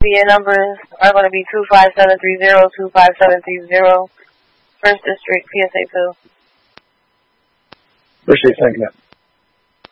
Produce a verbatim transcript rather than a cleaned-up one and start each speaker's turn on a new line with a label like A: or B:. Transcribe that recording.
A: V A numbers are going to be two five seven three zero, two five seven three zero, First District, P S A two.
B: Appreciate thank you.